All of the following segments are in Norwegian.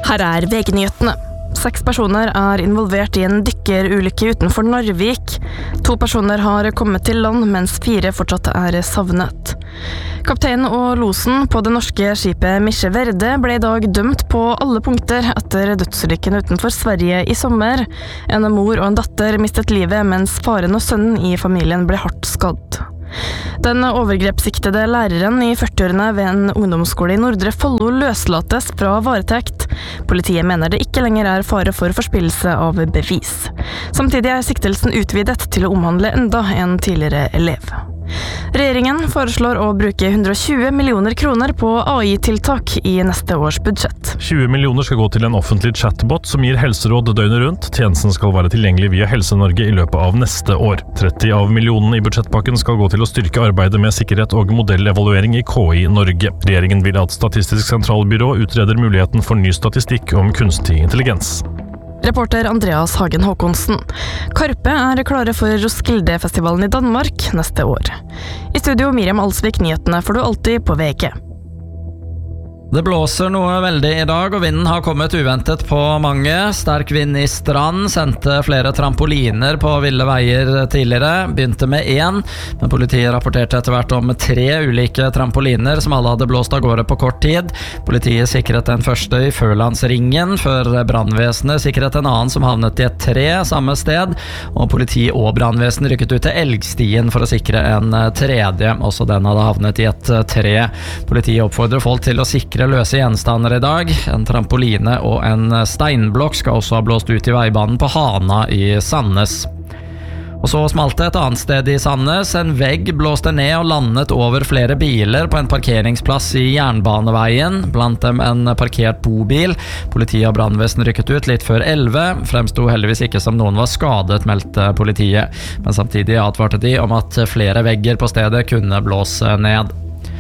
Her VG-nyhetene. 6 personer involvert I en dykkerulykke utenfor Narvik. 2 personer har kommet til land, mens 4 fortsatt savnet. Kapteinen og losen på det norske skipet Misje Verde ble I dag dømt på alle punkter etter dødsulykken utenfor Sverige I sommer. En mor og en datter mistet livet, mens faren og sønnen I familien ble hardt skadd. Den overgrepssiktede læreren I 40-årene ved en ungdomsskole I Nordre Follo løslates fra varetekt. Politiet mener det ikke lenger fare for forspillelse av bevis. Samtidig siktelsen utvidet til å omhandle enda en tidligere elev. Regjeringen foreslår å bruke 120 millioner kroner på AI-tiltak I neste års budsjett. 20 millioner skal gå til en offentlig chatbot som gir helseråd døgnet rundt. Tjenesten skal være tilgjengelig via Helse-Norge I løpet av neste år. 30 av millionene I budsjettpakken skal gå til å styrke arbeidet med sikkerhet og modellevaluering I KI Norge. Regjeringen vil at Statistisk sentralbyrå utreder muligheten for ny statistikk om kunstig intelligens. Reporter Andreas Hagen Håkonsen. Karpe klare for Roskilde-festivalen I Danmark neste år. I studio Miriam Alsvik, nyhetene får du alltid på VG. Det blåser noe veldig I dag, og vinden har kommet uventet på mange. Sterk vind I Strand sendte flere trampoliner på ville veier tidligere. Begynte med 1, men politiet rapporterte etter hvert om 3 ulike trampoliner som alle hadde blåst av gårde på kort tid. Politiet sikret den første I Førlandsringen, før brandvesenet sikret en annen som havnet I et tre samme sted, og politi og brandvesen rykket ut til Elgstien for å sikre en tredje. Også den hadde havnet I et tre. Politiet oppfordrer folk til å sikre løse gjenstander I dag. En trampoline og en steinblokk skal også ha blåst ut I veibanen på Hana I Sandnes. Og så smalt det et annet sted I Sandnes. En vegg blåste ned og landet over flere biler på en parkeringsplass I Jernbaneveien, blant dem en parkert bobil. Politiet og brandvesen rykket ut litt før 11. Fremsto heldigvis ikke som noen var skadet, meldte politiet. Men samtidig advarte de om at flere vegger på stedet kunne blåse ned.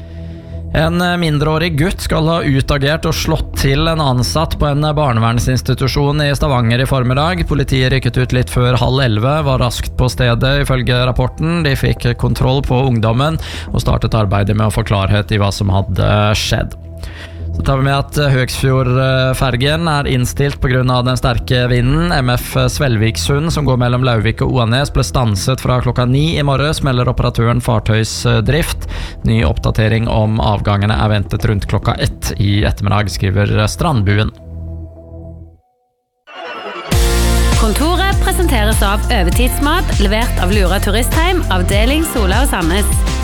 En mindreårig gutt skal ha utagert og slått til en ansatt på en barnevernsinstitusjon I Stavanger I formiddag. Politiet rykket ut litt før 10:30, var raskt på stedet ifølge rapporten. De fikk kontroll på ungdommen og startet arbeidet med å få klarhet I hva som hadde skjedd. Så tar vi med at Høgsfjordfergen innstilt på grunn av den sterke vinden. MF Svelviksund, som går mellom Lauvik og Oanes, ble stanset fra klokka 9 I morges, melder operatøren Fartøysdrift. Ny oppdatering om avgangene ventet rundt klokka 1 I ettermiddag, skriver Strandbuen. Kontoret presenteres av Overtidsmat, levert av Lura Turistheim, avdeling Sola og Sandnes.